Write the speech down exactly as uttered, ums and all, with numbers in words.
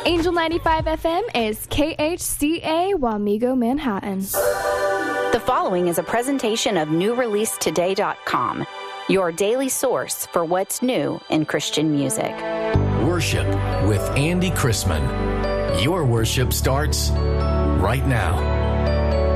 Angel ninety-five F M is K H C A Wamego, Manhattan. The following is a presentation of new release today dot com, your daily source for what's new in Christian music. Worship with Andy Chrisman. Your worship starts right now.